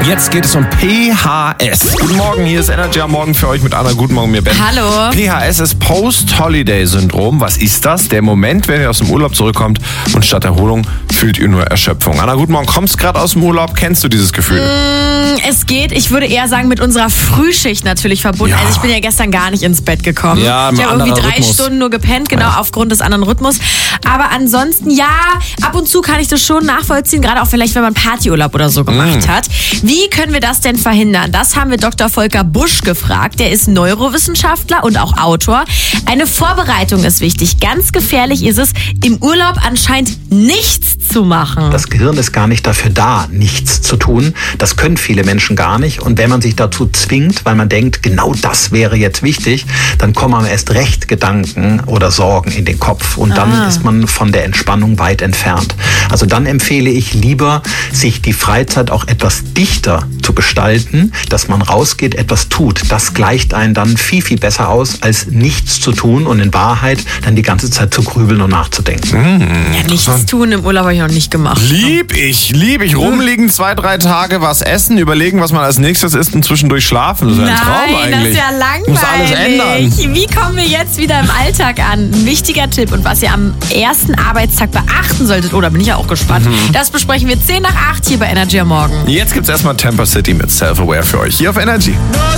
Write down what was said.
Jetzt geht es um PHS. Guten Morgen, hier ist Energy am Morgen für euch mit Anna. Guten Morgen, mir Ben. Hallo. PHS ist Post-Holiday-Syndrom. Was ist das? Der Moment, wenn ihr aus dem Urlaub zurückkommt und statt Erholung fühlt ihr nur Erschöpfung. Anna, guten Morgen. Kommst gerade aus dem Urlaub? Kennst du dieses Gefühl? Es geht, ich würde eher sagen, mit unserer Frühschicht natürlich verbunden. Ja. Also ich bin ja gestern gar nicht ins Bett gekommen. Ja, ich habe irgendwie 3 Rhythmus. Stunden nur gepennt, genau, aufgrund des anderen Rhythmus. Aber ansonsten, ja, ab und zu kann ich das schon nachvollziehen, gerade auch vielleicht, wenn man Partyurlaub oder so gemacht hat. Wie können wir das denn verhindern? Das haben wir Dr. Volker Busch gefragt. Der ist Neurowissenschaftler und auch Autor. Eine Vorbereitung ist wichtig. Ganz gefährlich ist es, im Urlaub anscheinend nichts zu machen. Das Gehirn ist gar nicht dafür da, nichts zu tun. Das können viele Menschen gar nicht. Und wenn man sich dazu zwingt, weil man denkt, genau das wäre jetzt wichtig, dann kommen einem erst recht Gedanken oder Sorgen in den Kopf. Und dann ist man von der Entspannung weit entfernt. Also dann empfehle ich lieber, sich die Freizeit auch etwas dichter zu gestalten, dass man rausgeht, etwas tut. Das gleicht einen dann viel, viel besser aus, als nichts zu tun und in Wahrheit dann die ganze Zeit zu grübeln und nachzudenken. Ja, nichts tun im Urlaub habe ich noch nicht gemacht. Lieb ich. Rumliegen 2-3 Tage, was essen, überlegen, was man als nächstes isst und zwischendurch schlafen. Das ist ein Traum eigentlich. Das ist ja langweilig. Muss alles ändern. Wie kommen wir jetzt wieder im Alltag an? Ein wichtiger Tipp und was ihr am ersten Arbeitstag beachten solltet, da bin ich ja auch gespannt. Das besprechen wir 7:50 hier bei Energy am Morgen. Jetzt gibt's erstmal Temper City mit Self-Aware für euch hier auf Energy.